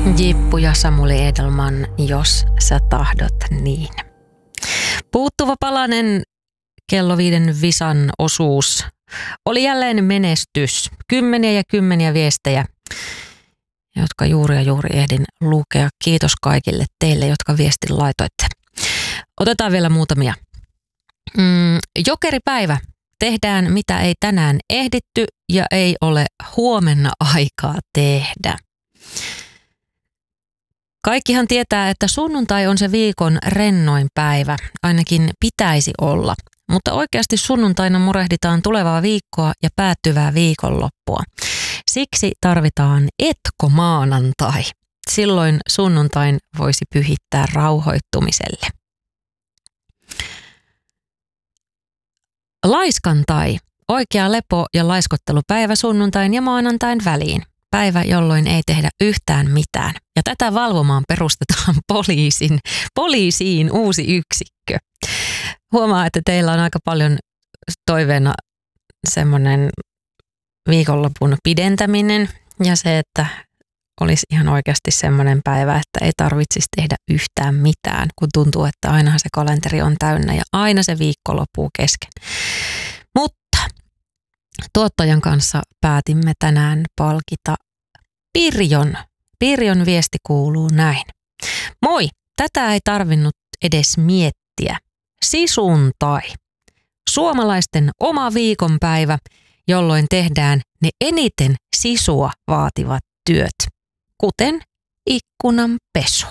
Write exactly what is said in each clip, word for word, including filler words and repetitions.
Jippu ja Samuli Edelman, jos sä tahdot niin. Puuttuva palanen kello viiden visan osuus oli jälleen menestys. Kymmeniä ja kymmeniä viestejä, jotka juuri ja juuri ehdin lukea. Kiitos kaikille teille, jotka viestin laitoitte. Otetaan vielä muutamia. Mm, jokeripäivä. Tehdään mitä ei tänään ehditty ja ei ole huomenna aikaa tehdä. Kaikkihan tietää, että sunnuntai on se viikon rennoin päivä, ainakin pitäisi olla. Mutta oikeasti sunnuntaina murehditaan tulevaa viikkoa ja päättyvää viikonloppua. Siksi tarvitaan etkomaanantai. Silloin sunnuntain voisi pyhittää rauhoittumiselle. Laiskantai. Oikea lepo- ja laiskottelupäivä sunnuntain ja maanantain väliin. Päivä, jolloin ei tehdä yhtään mitään. Ja tätä valvomaan perustetaan poliisin, poliisiin uusi yksikkö. Huomaa, että teillä on aika paljon toiveena semmoinen viikonlopun pidentäminen ja se, että olisi ihan oikeasti semmoinen päivä, että ei tarvitsisi tehdä yhtään mitään, kun tuntuu, että aina se kalenteri on täynnä ja aina se viikko loppuu kesken. Mutta tuottajan kanssa päätimme tänään palkita Pirjon. Pirjon viesti kuuluu näin. Moi, tätä ei tarvinnut edes miettiä. Sisuntai. Suomalaisten oma viikonpäivä, jolloin tehdään ne eniten sisua vaativat työt, kuten ikkunan pesu.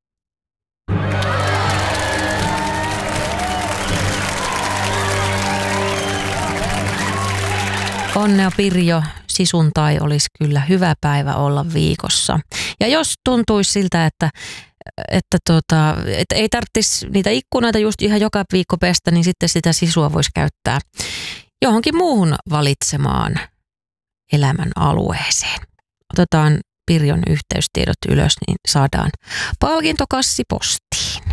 Onnea Pirjo, sisuntai olisi kyllä hyvä päivä olla viikossa. Ja jos tuntuisi siltä, että, että, tota, että ei tarvitsisi niitä ikkunoita just ihan joka viikko pestä, niin sitten sitä sisua voisi käyttää johonkin muuhun valitsemaan elämän alueeseen. Otetaan Pirjon yhteystiedot ylös, niin saadaan palkintokassi postiin.